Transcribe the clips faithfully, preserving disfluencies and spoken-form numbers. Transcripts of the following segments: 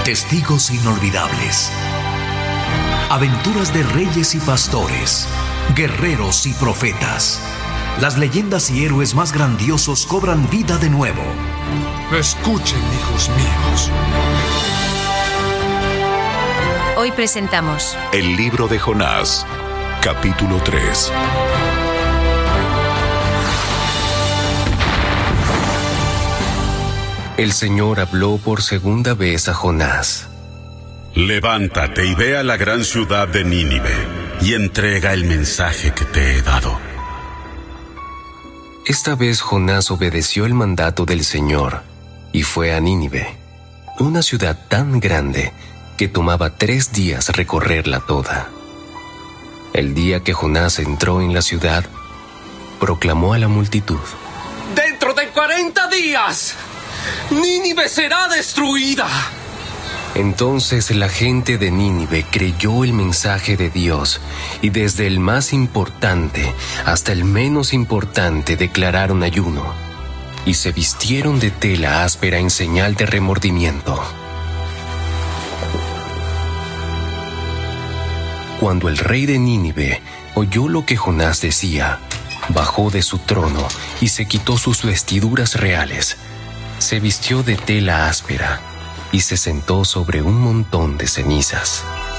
Testigos inolvidables. Aventuras de reyes y pastores, guerreros y profetas. Las leyendas y héroes más grandiosos cobran vida de nuevo. Escuchen, hijos míos. Hoy presentamos El libro de Jonás, capítulo tres. El Señor habló por segunda vez a Jonás. Levántate y ve a la gran ciudad de Nínive y entrega el mensaje que te he dado. Esta vez Jonás obedeció el mandato del Señor y fue a Nínive, una ciudad tan grande que tomaba tres días recorrerla toda. El día que Jonás entró en la ciudad, proclamó a la multitud: ¡Dentro de cuarenta días, Nínive será destruida! Entonces la gente de Nínive creyó el mensaje de Dios, y desde el más importante hasta el menos importante declararon ayuno, y se vistieron de tela áspera en señal de remordimiento. Cuando el rey de Nínive oyó lo que Jonás decía, bajó de su trono y se quitó sus vestiduras reales, se vistió de tela áspera y se sentó sobre un montón de cenizas.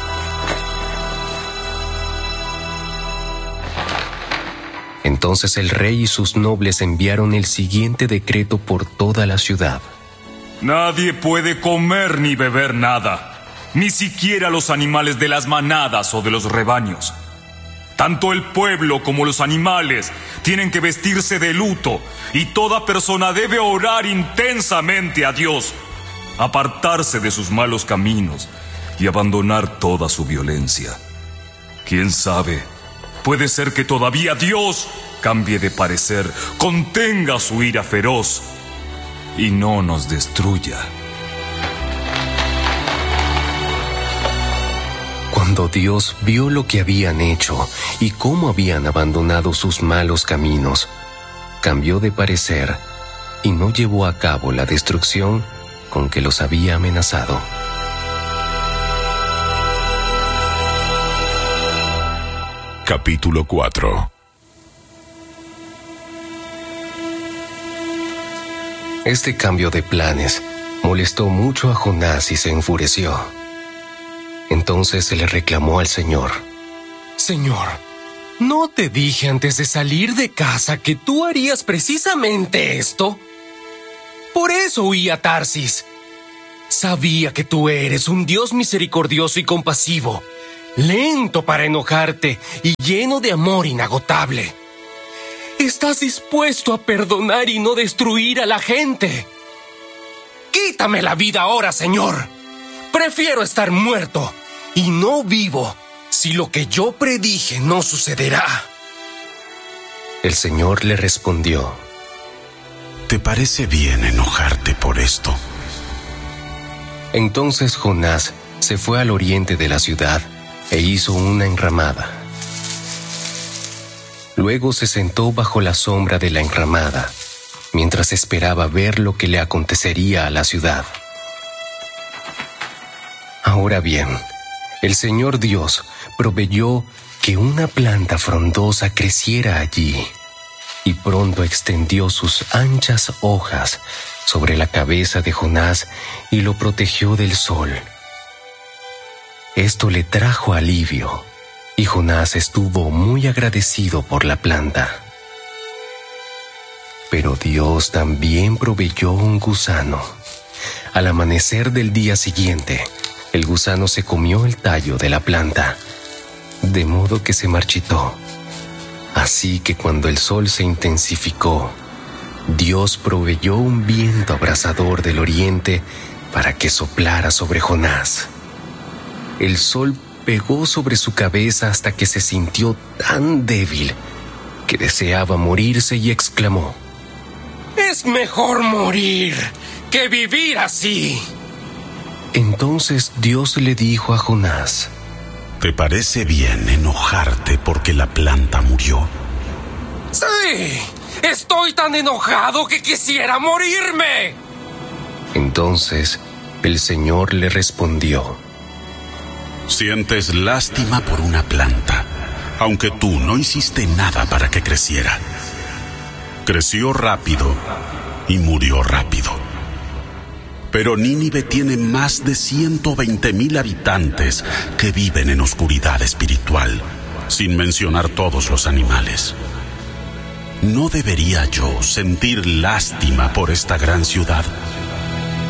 Entonces el rey y sus nobles enviaron el siguiente decreto por toda la ciudad: Nadie puede comer ni beber nada, ni siquiera los animales de las manadas o de los rebaños. Tanto el pueblo como los animales tienen que vestirse de luto, y toda persona debe orar intensamente a Dios, apartarse de sus malos caminos y abandonar toda su violencia. ¿Quién sabe? Puede ser que todavía Dios cambie de parecer, contenga su ira feroz y no nos destruya. Cuando Dios vio lo que habían hecho y cómo habían abandonado sus malos caminos, cambió de parecer y no llevó a cabo la destrucción con que los había amenazado. Capítulo cuatro. Este cambio de planes molestó mucho a Jonás y se enfureció. Entonces se le reclamó al Señor: Señor, ¿no te dije antes de salir de casa que tú harías precisamente esto? Por eso huí a Tarsis. Sabía que tú eres un Dios misericordioso y compasivo, lento para enojarte y lleno de amor inagotable. Estás dispuesto a perdonar y no destruir a la gente. Quítame la vida ahora, Señor. Prefiero estar muerto y no vivo si lo que yo predije no sucederá. El Señor le respondió: ¿Te parece bien enojarte por esto? Entonces Jonás se fue al oriente de la ciudad e hizo una enramada. Luego se sentó bajo la sombra de la enramada, mientras esperaba ver lo que le acontecería a la ciudad. Ahora bien, el Señor Dios proveyó que una planta frondosa creciera allí, y pronto extendió sus anchas hojas sobre la cabeza de Jonás y lo protegió del sol. Esto le trajo alivio, y Jonás estuvo muy agradecido por la planta. Pero Dios también proveyó un gusano. Al amanecer del día siguiente, el gusano se comió el tallo de la planta, de modo que se marchitó. Así que cuando el sol se intensificó, Dios proveyó un viento abrasador del oriente para que soplara sobre Jonás. El sol pegó sobre su cabeza hasta que se sintió tan débil que deseaba morirse y exclamó: Es mejor morir que vivir así. Entonces Dios le dijo a Jonás: ¿Te parece bien enojarte porque la planta murió? ¡Sí! ¡Estoy tan enojado que quisiera morirme! Entonces El Señor le respondió: sientes lástima por una planta, aunque tú no hiciste nada para que creciera. Creció rápido y murió rápido. Pero Nínive tiene más de ciento veinte mil habitantes que viven en oscuridad espiritual, sin mencionar todos los animales. ¿No debería yo sentir lástima por esta gran ciudad?